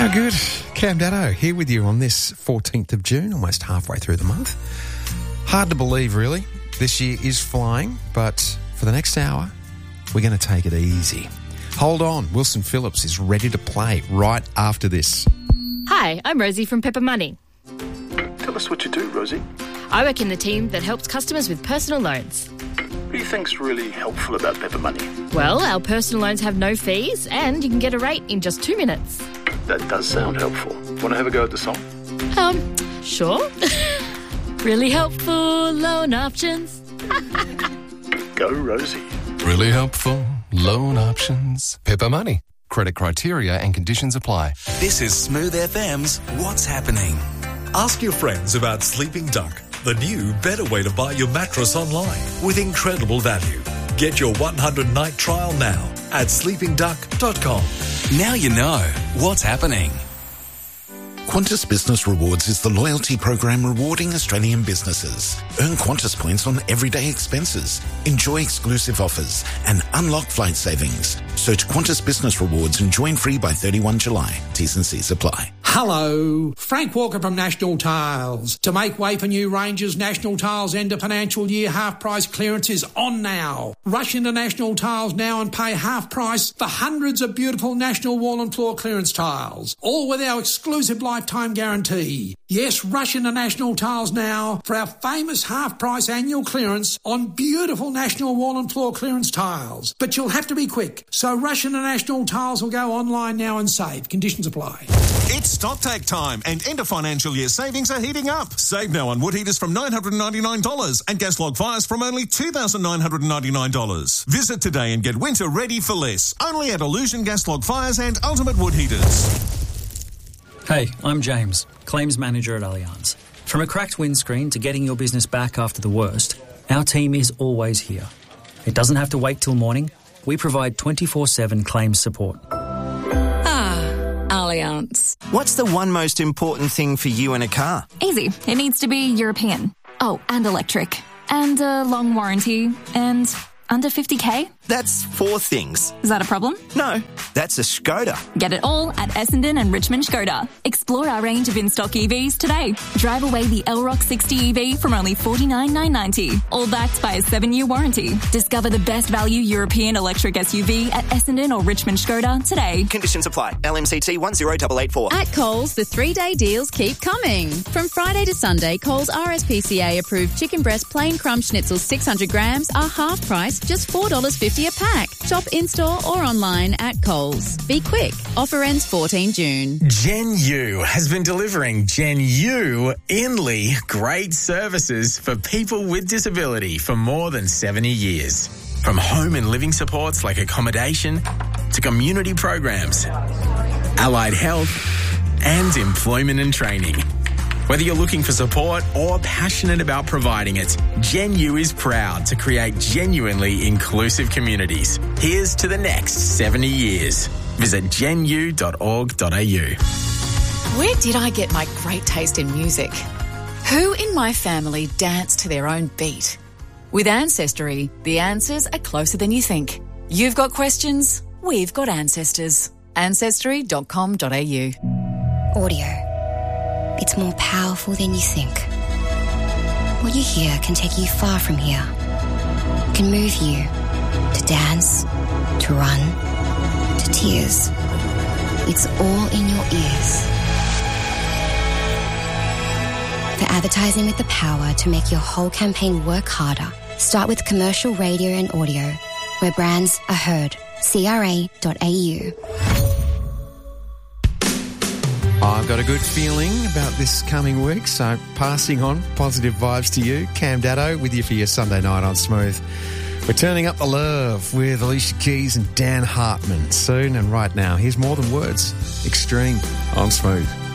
How good? Cam Datto here with you on this 14th of June, almost halfway through the month. Hard to believe, really. This year is flying, but for the next hour, we're going to take it easy. Hold on, Wilson Phillips is ready to play right after this. Hi, I'm Rosie from Pepper Money. Tell us what you do, Rosie. I work in the team that helps customers with personal loans. What do you think's really helpful about Pepper Money? Well, our personal loans have no fees and you can get a rate in just 2 minutes. That does sound helpful. Want to have a go at the song? Sure. Really helpful loan options. Go, Rosie. Really helpful loan options. Pepper Money. Credit criteria and conditions apply. This is Smooth FM's What's Happening. Ask your friends about Sleeping Duck, the new, better way to buy your mattress online with incredible value. Get your 100-night trial now at sleepingduck.com. Now you know what's happening. Qantas Business Rewards is the loyalty program rewarding Australian businesses. Earn Qantas points on everyday expenses, enjoy exclusive offers, and unlock flight savings. Search Qantas Business Rewards and join free by 31 July. T's and C's apply. Hello, Frank Walker from National Tiles. To make way for new ranges, National Tiles end of financial year half price clearance is on now. Rush into National Tiles now and pay half price for hundreds of beautiful National wall and floor clearance tiles, all with our exclusive lifetime guarantee. Yes, rush into National Tiles now for our famous half price annual clearance on beautiful National wall and floor clearance tiles. But you'll have to be quick, so rush into National Tiles or go online now and save. Conditions apply. It's stocktake time and end of financial year savings are heating up. Save now on wood heaters from $999 and gas log fires from only $2,999. Visit today and get winter ready for less. Only at Illusion Gas Log Fires and Ultimate Wood Heaters. Hey, I'm James, Claims Manager at Allianz. From a cracked windscreen to getting your business back after the worst, our team is always here. It doesn't have to wait till morning. We provide 24/7 claims support. Allianz. What's the one most important thing for you in a car? Easy. It needs to be European. Oh, and electric. And a long warranty. And under 50k? That's 4 things. Is that a problem? No, that's a Skoda. Get it all at Essendon and Richmond Skoda. Explore our range of in-stock EVs today. Drive away the Elrock 60 EV from only $49,990. All backed by a 7-year warranty. Discover the best value European electric SUV at Essendon or Richmond Skoda today. Conditions apply. LMCT 10884. At Coles, the 3-day deals keep coming. From Friday to Sunday, Coles RSPCA approved chicken breast plain crumb schnitzels 600 grams are half price, just $4.50 a pack. Shop in-store or online at Coles. Be quick. Offer ends 14 June. Gen U has been delivering Gen U Inley great services for people with disability for more than 70 years. From home and living supports like accommodation to community programs, allied health and employment and training. Whether you're looking for support or passionate about providing it, Gen U is proud to create genuinely inclusive communities. Here's to the next 70 years. Visit genu.org.au. Where did I get my great taste in music? Who in my family danced to their own beat? With Ancestry, the answers are closer than you think. You've got questions, we've got ancestors. Ancestry.com.au. Audio. It's more powerful than you think. What you hear can take you far from here. It can move you to dance, to run, to tears. It's all in your ears. For advertising with the power to make your whole campaign work harder, start with commercial radio and audio, where brands are heard. CRA.au. I've got a good feeling about this coming week, so passing on positive vibes to you. Cam Datto with you for your Sunday night on Smooth. We're turning up the love with Alicia Keys and Dan Hartman soon, and right now, here's More Than Words, Extreme on Smooth.